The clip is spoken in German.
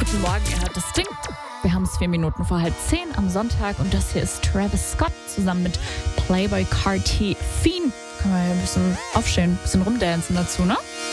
Guten Morgen, ihr hört das Ding. Wir haben es 4 Minuten vor 9:30 am Sonntag und das hier ist Travis Scott zusammen mit Playboi Carti Fiend. Können wir hier ein bisschen aufstehen, ein bisschen rumdancen dazu, ne?